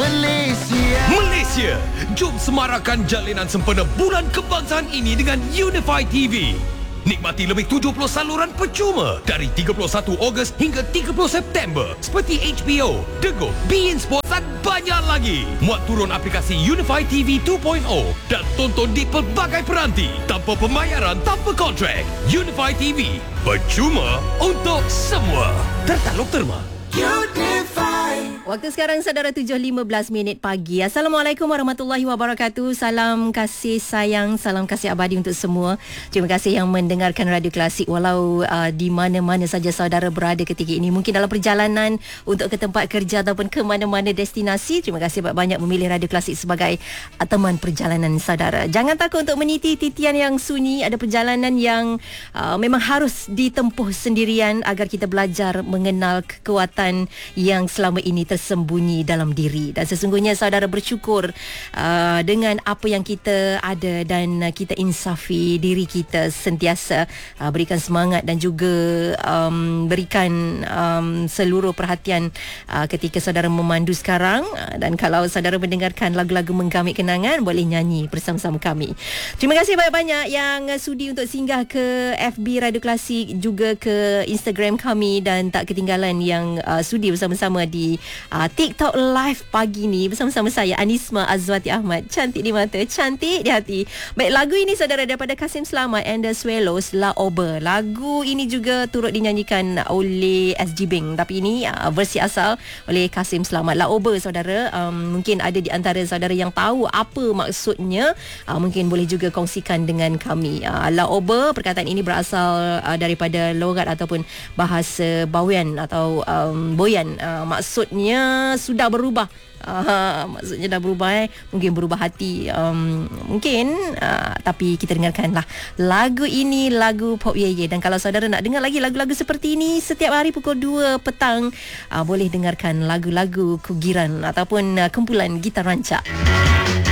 Malaysia, jom semarakkan jalinan sempena Bulan Kebangsaan ini dengan Unify TV. Nikmati lebih 70 saluran percuma dari 31 Ogos hingga 30 September seperti HBO, Dego, beIN Sports dan banyak lagi. Muat turun aplikasi Unify TV 2.0 dan tonton di pelbagai peranti tanpa pembayaran, tanpa kontrak. Unify TV, percuma untuk semua. Tertaluk terma. Waktu sekarang saudara 7.15 pagi. Assalamualaikum warahmatullahi wabarakatuh. Salam kasih sayang, salam kasih abadi untuk semua. Terima kasih yang mendengarkan Radio Klasik walau di mana-mana saja saudara berada ketika ini. Mungkin dalam perjalanan untuk ke tempat kerja ataupun ke mana-mana destinasi. Terima kasih banyak memilih Radio Klasik sebagai teman perjalanan saudara. Jangan takut untuk meniti titian yang sunyi. Ada perjalanan yang memang harus ditempuh sendirian agar kita belajar mengenal kekuatan yang selama ini tersembunyi dalam diri. Dan sesungguhnya saudara bersyukur dengan apa yang kita ada dan kita insafi diri kita, sentiasa berikan semangat dan juga berikan seluruh perhatian ketika saudara memandu sekarang. Dan kalau saudara mendengarkan lagu-lagu menggamit kenangan, boleh nyanyi bersama-sama kami. Terima kasih banyak-banyak yang sudi untuk singgah ke FB Radio Klasik, juga ke Instagram kami, dan tak ketinggalan yang sudi bersama-sama di TikTok live pagi ni bersama-sama saya, Anisma Azwati Ahmad. Cantik di mata, cantik di hati. Baik, lagu ini saudara daripada Kasim Selamat and the Swallows, La Ober. Lagu ini juga turut dinyanyikan oleh SG Bing, tapi ini versi asal oleh Kasim Selamat. La Ober saudara, mungkin ada di antara saudara yang tahu apa maksudnya, mungkin boleh juga kongsikan dengan kami. La Ober, perkataan ini berasal daripada logat ataupun bahasa Bawean atau Boyan. Maksudnya sudah berubah. Maksudnya dah berubah, mungkin berubah hati, mungkin, tapi kita dengarkanlah lagu ini, lagu Pop Ye. Dan kalau saudara nak dengar lagi lagu-lagu seperti ini setiap hari pukul 2 petang, boleh dengarkan lagu-lagu kugiran ataupun kumpulan gitar rancak.